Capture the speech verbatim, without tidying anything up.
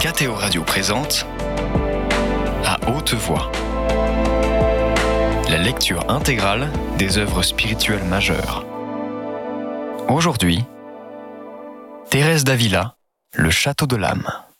K T O Radio présente À haute voix, la lecture intégrale des œuvres spirituelles majeures. Aujourd'hui, Thérèse d'Avila, Le Château de l'âme.